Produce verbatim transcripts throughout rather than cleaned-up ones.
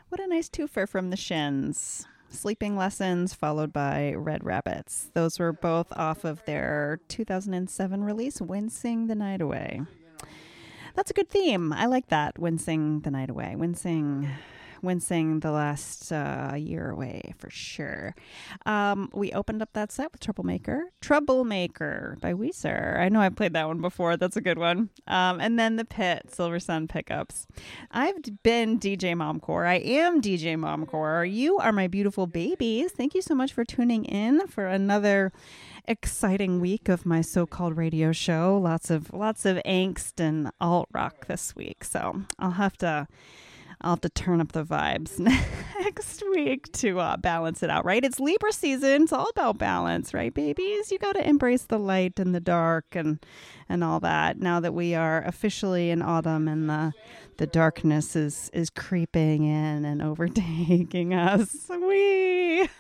What a nice twofer from the Shins. Sleeping Lessons followed by Red Rabbits. Those were both off of their two thousand seven release, Wincing the Night Away. That's a good theme. I like that, Wincing the Night Away. Wincing... Wincing the last uh, year away for sure. Um, we opened up that set with Troublemaker. Troublemaker by Weezer. I know I've played that one before. That's a good one. Um, and then The Pit, Silver Sun Pickups. I've been D J Momcore. I am D J Momcore. You are my beautiful babies. Thank you so much for tuning in for another exciting week of my so-called radio show. Lots of lots of angst and alt rock this week. So I'll have to I'll have to turn up the vibes next week to uh, balance it out, right? It's Libra season. It's all about balance, right, babies? You got to embrace the light and the dark and and all that. Now that we are officially in autumn and the the darkness is, is creeping in and overtaking us. We...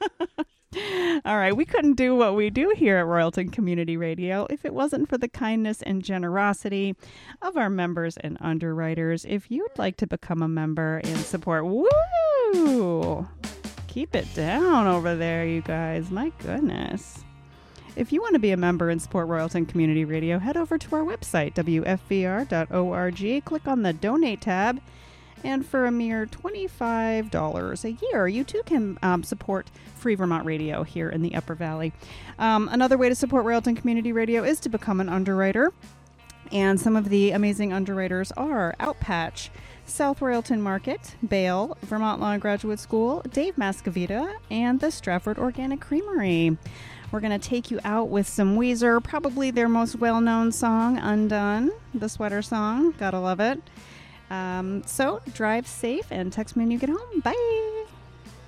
All right, we couldn't do what we do here at Royalton Community Radio if it wasn't for the kindness and generosity of our members and underwriters. If you'd like to become a member and support, woo! Keep it down over there, you guys. My goodness. If you want to be a member and support Royalton Community Radio, head over to our website, w f v r dot org. Click on the Donate tab. And for a mere twenty-five dollars a year, you too can um, support Free Vermont Radio here in the Upper Valley. Um, another way to support Royalton Community Radio is to become an underwriter. And some of the amazing underwriters are Outpatch, South Royalton Market, Bale, Vermont Law and Graduate School, Dave Mascavita, and the Stratford Organic Creamery. We're going to take you out with some Weezer, probably their most well-known song, Undone, the sweater song. Gotta love it. Um, so drive safe and text me when you get home. Bye.